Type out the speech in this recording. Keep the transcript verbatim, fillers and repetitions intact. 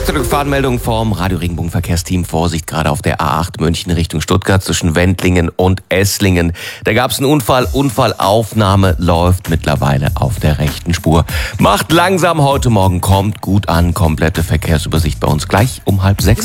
zurück, Fahrmeldung vom Radio Regenbogen Verkehrsteam. Vorsicht, gerade auf der A acht München Richtung Stuttgart zwischen Wendlingen und Esslingen. Da gab es einen Unfall. Unfallaufnahme läuft mittlerweile auf der rechten Spur. Macht langsam heute Morgen, kommt gut an. Komplette Verkehrsübersicht bei uns gleich um halb sechs.